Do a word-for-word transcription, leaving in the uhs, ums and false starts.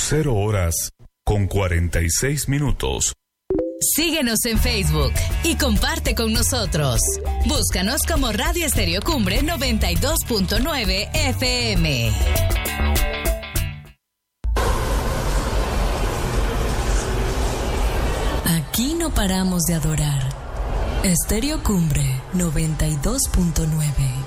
cero horas con cuarenta y seis minutos. Síguenos en Facebook y comparte con nosotros. Búscanos como Radio Estéreo Cumbre noventa y dos punto nueve F M. Aquí no paramos de adorar. Estéreo Cumbre noventa y dos punto nueve.